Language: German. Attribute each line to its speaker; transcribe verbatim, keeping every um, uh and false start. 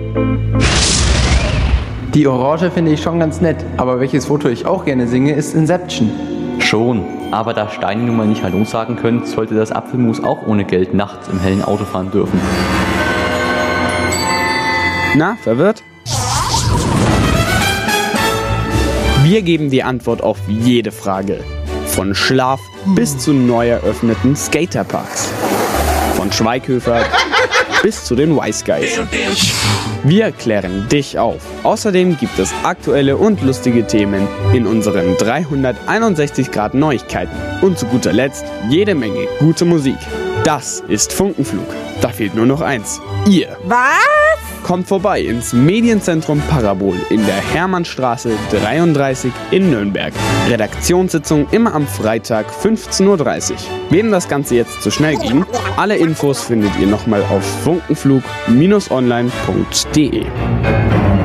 Speaker 1: Die Orange finde ich schon ganz nett, aber welches Foto ich auch gerne singe, ist Inception.
Speaker 2: Schon, aber da Steini nun mal nicht Hallo sagen können, sollte das Apfelmus auch ohne Geld nachts im hellen Auto fahren dürfen.
Speaker 3: Na, verwirrt? Wir geben die Antwort auf jede Frage. Von Schlaf bis zu neu eröffneten Skaterparks. Von Schweighöfer bis zu den Wise Guys. Wir klären dich auf. Außerdem gibt es aktuelle und lustige Themen in unseren dreihunderteinundsechzig Grad Neuigkeiten. Und zu guter Letzt jede Menge gute Musik. Das ist Funkenflug. Da fehlt nur noch eins. Ihr.
Speaker 4: Was?
Speaker 3: Kommt vorbei ins Medienzentrum Parabol in der Hermannstraße dreiunddreißig in Nürnberg. Redaktionssitzung immer am Freitag fünfzehn Uhr dreißig. Wem das Ganze jetzt zu schnell ging, alle Infos findet ihr nochmal auf funkenflug Bindestrich online punkt de.